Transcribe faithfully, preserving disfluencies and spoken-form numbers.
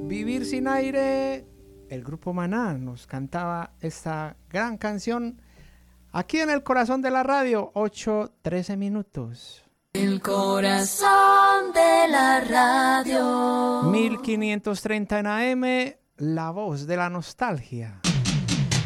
Vivir sin aire, el grupo Maná nos cantaba esta gran canción aquí en el corazón de la radio, ocho trece minutos. El corazón de la radio. mil quinientos treinta en A M, la voz de la nostalgia.